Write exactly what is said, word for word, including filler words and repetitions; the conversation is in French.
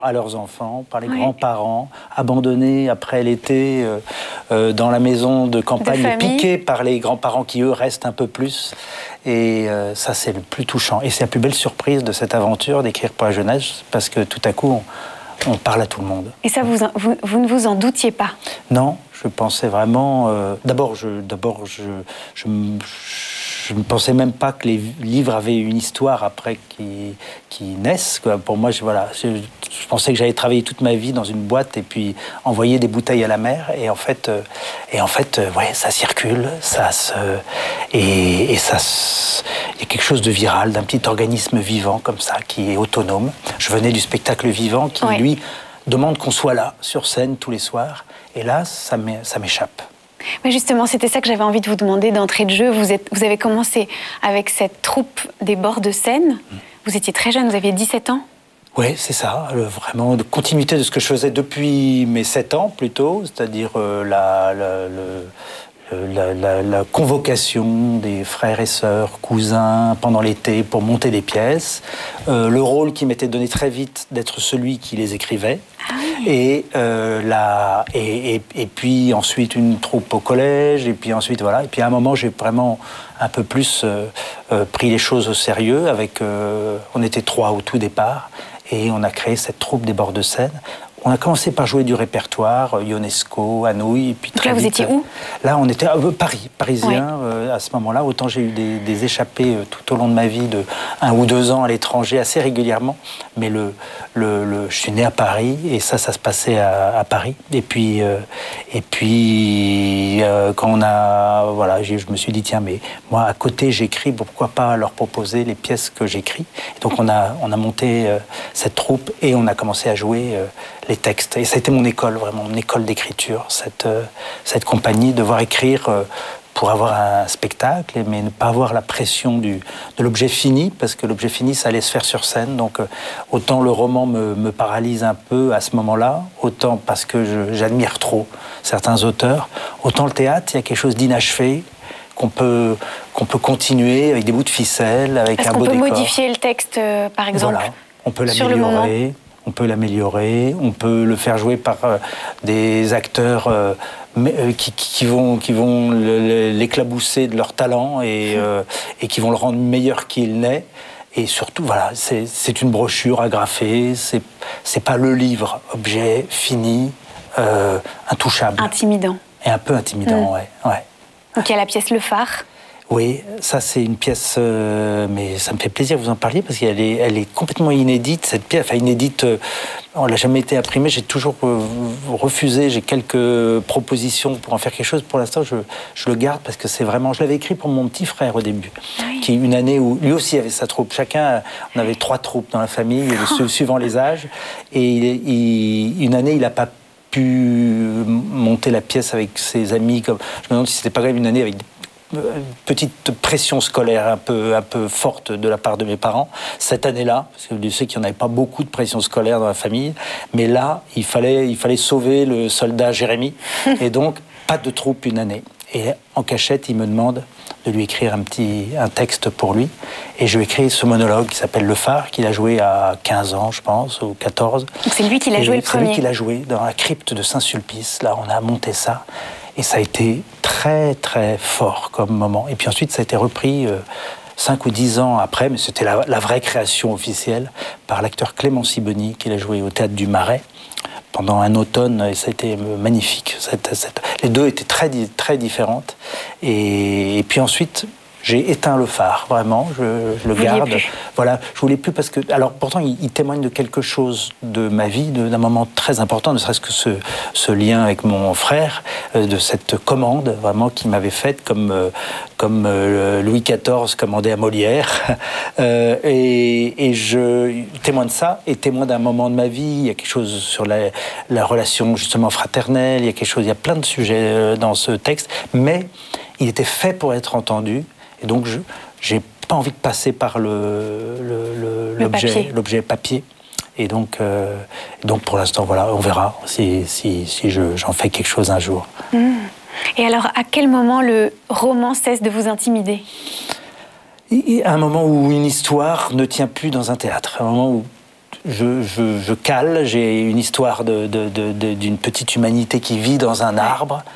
à leurs enfants, par les oui. grands-parents, abandonnés après l'été euh, euh, dans la maison de campagne, de piqués par les grands-parents qui, eux, restent un peu plus. Et euh, ça, c'est le plus touchant. Et c'est la plus belle surprise de cette aventure d'écrire pour la jeunesse, parce que tout à coup, on, on parle à tout le monde. Et ça, vous, vous, vous ne vous en doutiez pas? Non, je pensais vraiment... Euh, d'abord, je, d'abord je, je, je ne pensais même pas que les livres avaient une histoire après qui, qui naissent. Quoi. Pour moi, je, voilà, je, je pensais que j'allais travailler toute ma vie dans une boîte et puis envoyer des bouteilles à la mer. Et en fait, euh, et en fait euh, ouais, ça circule, ça se, et, et ça se, il y a quelque chose de viral, d'un petit organisme vivant comme ça, qui est autonome. Je venais du spectacle vivant qui, ouais. lui, demande qu'on soit là, sur scène, tous les soirs. Et là, ça m'échappe. Mais justement, c'était ça que j'avais envie de vous demander d'entrée de jeu. Vous, êtes, vous avez commencé avec cette troupe des bords de Seine. Mmh. Vous étiez très jeune, vous aviez dix-sept ans. Oui, c'est ça, le, vraiment de continuité de ce que je faisais depuis mes sept ans plutôt, c'est-à-dire euh, la, la, le, la, la, la convocation des frères et sœurs, cousins pendant l'été pour monter des pièces, euh, le rôle qui m'était donné très vite d'être celui qui les écrivait. Ah oui. Et, euh, la, et, et, et puis ensuite une troupe au collège, et puis ensuite voilà. Et puis à un moment, j'ai vraiment un peu plus euh, euh, pris les choses au sérieux. Avec, euh, on était trois au tout départ, et on a créé cette troupe des bords de Seine. On a commencé par jouer du répertoire, euh, Ionesco, Anouilh, et puis très Donc là, vite, vous étiez où? Là, on était à euh, Paris, parisien, oui. euh, à ce moment-là. Autant j'ai eu des, des échappées euh, tout au long de ma vie, de un ou deux ans à l'étranger, assez régulièrement. Mais le, le, le, je suis né à Paris, et ça, ça se passait à, à Paris. Et puis, euh, et puis euh, quand on a... Voilà, je me suis dit, tiens, mais moi, à côté, j'écris, pourquoi pas leur proposer les pièces que j'écris? Donc, on a, on a monté euh, cette troupe, et on a commencé à jouer... Euh, les textes. Et ça a été mon école, vraiment, mon école d'écriture, cette, euh, cette compagnie, devoir écrire euh, pour avoir un spectacle, mais ne pas avoir la pression du, de l'objet fini, parce que l'objet fini, ça allait se faire sur scène. Donc, euh, autant le roman me, me paralyse un peu à ce moment-là, autant parce que j'admire trop certains auteurs, autant le théâtre, il y a quelque chose d'inachevé, qu'on peut, qu'on peut continuer avec des bouts de ficelle, avec un beau décor. Est-ce qu'on peut modifier le texte, euh, par exemple, voilà. On peut l'améliorer. On peut l'améliorer, on peut le faire jouer par euh, des acteurs euh, mais, qui, qui vont, qui vont l'éclabousser de leur talent et, euh, et qui vont le rendre meilleur qu'il n'est. Et surtout, voilà, c'est une brochure agrafée, c'est pas le livre, objet fini, euh, intouchable. Intimidant. Et un peu intimidant, mmh. ouais, ouais. Donc il y a la pièce Le Phare. Oui, ça c'est une pièce, euh, mais ça me fait plaisir que vous en parliez parce qu'elle est, elle est complètement inédite, cette pièce, enfin inédite, euh, on l'a jamais été imprimée, j'ai toujours euh, refusé, j'ai quelques propositions pour en faire quelque chose, pour l'instant je, je le garde parce que c'est vraiment, je l'avais écrit pour mon petit frère au début, oui. qui une année où lui aussi avait sa troupe, chacun, on avait trois troupes dans la famille, oh. suivant les âges, et il, il, une année il n'a pas pu monter la pièce avec ses amis, comme, je me demande si c'était pas quand même une année avec une petite pression scolaire un peu, un peu forte de la part de mes parents cette année-là, parce que je sais qu'il n'y en avait pas beaucoup de pression scolaire dans la famille, mais là, il fallait, il fallait sauver le soldat Jérémy, et donc pas de troupe une année. Et en cachette, il me demande de lui écrire un petit un texte pour lui, et je lui écris ce monologue qui s'appelle Le Phare, qu'il a joué à quinze ans, je pense, ou quatorze. Donc c'est lui qui l'a joué le premier. C'est lui qui l'a joué dans la crypte de Saint-Sulpice, là on a monté ça. Et ça a été très, très fort comme moment. Et puis ensuite, ça a été repris euh, cinq ou dix ans après, mais c'était la, la vraie création officielle, par l'acteur Clément Sibony, qui l'a joué au Théâtre du Marais pendant un automne, et ça a été magnifique. Cette, cette... Les deux étaient très, très différentes. Et, et puis ensuite... J'ai éteint le phare, vraiment, je, je le Vous garde. Plus. Voilà, je voulais plus parce que, alors pourtant, il, il témoigne de quelque chose de ma vie, d'un moment très important, ne serait-ce que ce, ce lien avec mon frère, euh, de cette commande vraiment qu'il m'avait faite, comme euh, comme euh, Louis quatorze commandait à Molière. Euh, et, et je témoin de ça, et témoin d'un moment de ma vie. Il y a quelque chose sur la, la relation justement fraternelle. Il y a quelque chose, il y a plein de sujets dans ce texte, mais il était fait pour être entendu. Et donc, je n'ai pas envie de passer par l'objet le, papier. Et donc, euh, donc pour l'instant, voilà, on verra si, si, si j'en fais quelque chose un jour. Mmh. Et alors, à quel moment le roman cesse de vous intimider? À un moment où une histoire ne tient plus dans un théâtre. À un moment où je, je, je cale, j'ai une histoire de, de, de, de, d'une petite humanité qui vit dans un arbre.